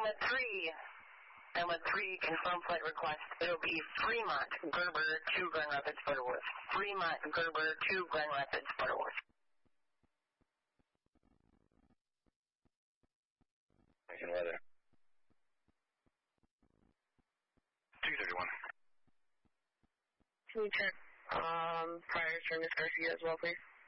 Element 3, confirm flight request. It'll be Fremont, Gerber to Grand Rapids, Butterworth. Fremont, Gerber to Grand Rapids, Butterworth. Making weather. 231. Can you check prior to Miss Garcia as well, please?